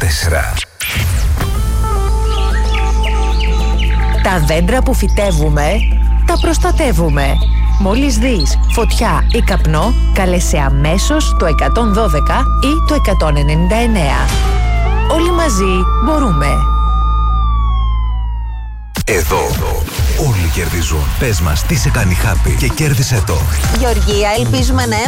Τα δέντρα που φυτεύουμε, τα προστατεύουμε. Μόλις δεις φωτιά ή καπνό, καλέσαι αμέσως το 112 ή το 199. Όλοι μαζί μπορούμε. Εδώ όλοι κερδίζουν. Πες μας τι σε κάνει happy και κέρδισε το. Γεωργία, ελπίζουμε να